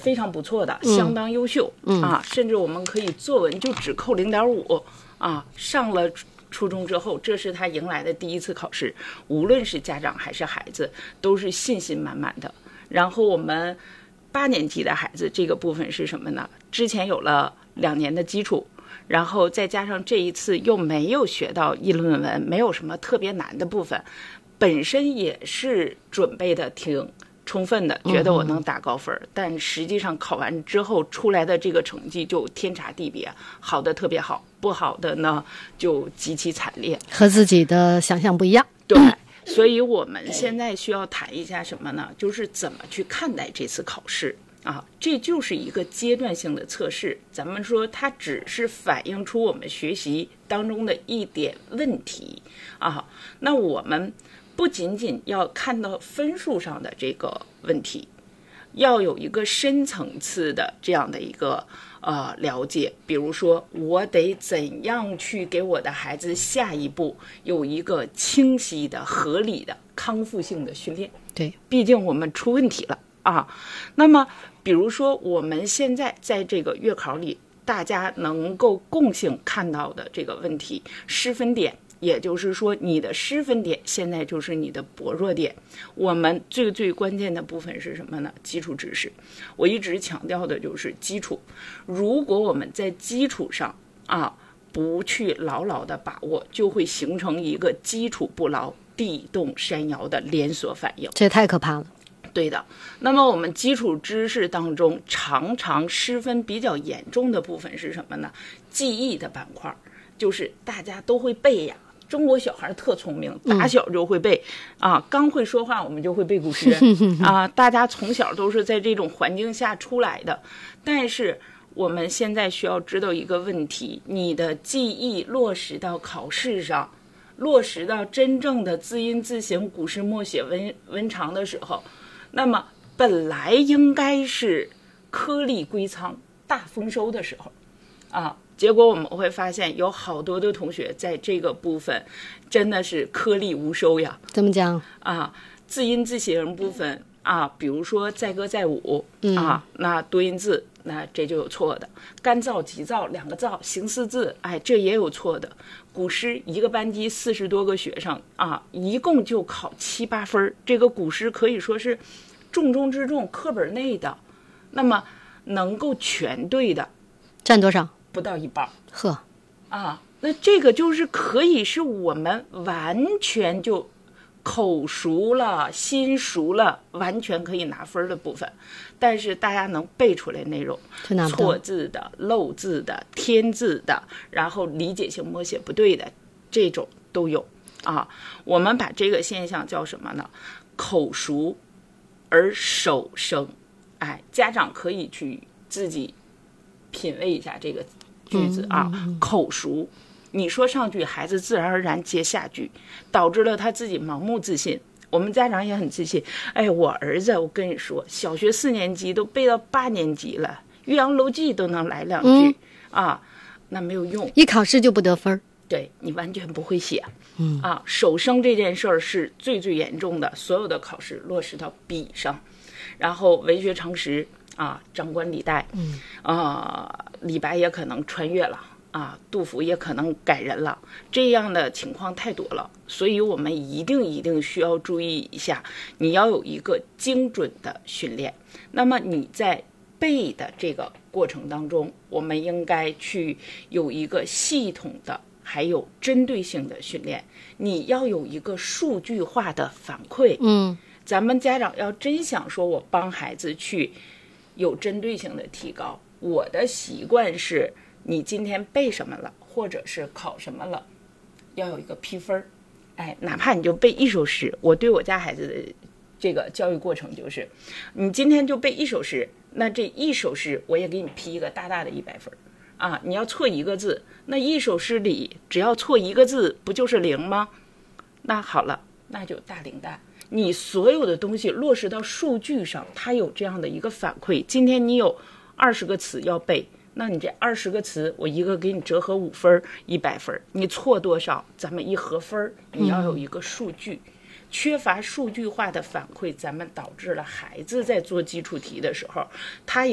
非常不错的，相当优秀啊，甚至我们可以作文就只扣0.5啊，上了初中之后，这是他迎来的第一次考试，无论是家长还是孩子，都是信心满满的。然后我们8年级的孩子这个部分是什么呢？之前有了2年的基础，然后再加上这一次又没有学到议论文，没有什么特别难的部分，本身也是准备的挺充分的，觉得我能打高分，但实际上考完之后出来的这个成绩就天差地别，好的特别好，不好的呢就极其惨烈， 和自己的想象不一样。 对，所以我们现在需要谈一下什么呢？就是怎么去看待这次考试啊？这就是一个阶段性的测试，咱们说它只是反映出我们学习当中的一点问题啊。那我们不仅仅要看到分数上的这个问题，要有一个深层次的这样的一个了解。比如说，我得怎样去给我的孩子下一步有一个清晰的、合理的、康复性的训练。 对， 毕竟我们出问题了啊。那么，比如说我们现在在这个月考里，大家能够共性看到的这个问题，失分点。也就是说，你的失分点现在就是你的薄弱点。我们最关键的部分是什么呢？基础知识。我一直强调的就是基础。如果我们在基础上不去牢牢的把握，就会形成一个基础不牢、地动山摇的连锁反应。 这太可怕了。 对的。那么我们基础知识当中常常失分比较严重的部分是什么呢？记忆的板块，就是大家都会背呀。中国小孩特聪明，打小就会背刚会说话我们就会背古诗大家从小都是在这种环境下出来的。但是我们现在需要知道一个问题，你的记忆落实到考试上，落实到真正的字音字形、古诗默写、文长的时候，那么本来应该是颗粒归仓、大丰收的时候结果我们会发现有好多的同学在这个部分真的是颗粒无收呀。 怎么讲字音字形部分比如说载歌载舞那多音字，那这就有错的。干燥急躁2个躁，形似字，这也有错的。古诗一个班级40多个学生一共就考7、8分，这个古诗可以说是重中之重，课本内的。那么能够全对的占多少？ 不到一半。 呵那这个就是可以是我们完全就口熟了、心熟了，完全可以拿分的部分。但是大家能背出来内容，错字的、漏字的、添字的，然后理解性默写不对的，这种都有我们把这个现象叫什么呢？口熟而手生。家长可以去自己品味一下这个句子口熟，你说上句，孩子自然而然接下句，导致了他自己盲目自信。我们家长也很自信，我儿子，我跟你说，小学4年级都背到8年级了，岳阳楼记都能来2句那没有用， 一考试就不得分。 对，你完全不会写手生这件事儿是最严重的，所有的考试落实到笔上。然后文学常识张冠李戴李白也可能穿越了杜甫也可能改人了，这样的情况太多了。所以我们一定需要注意一下，你要有一个精准的训练。那么你在背的这个过程当中，我们应该去有一个系统的还有针对性的训练，你要有一个数据化的反馈咱们家长要真想说我帮孩子去有针对性的提高，我的习惯是你今天背什么了，或者是考什么了，要有一个批分。哪怕你就背1首诗，我对我家孩子的这个教育过程就是，你今天就背1首诗，那这1首诗我也给你批一个大大的100分你要错1个字，那1首诗里只要错1个字，不就是0吗？那好了，那就大0蛋。你所有的东西落实到数据上，它有这样的一个反馈。今天你有20个词要背，那你这20个词我一个给你折合5分，100分，你错多少咱们一合分。你要有一个数据缺乏数据化的反馈，咱们导致了孩子在做基础题的时候，他也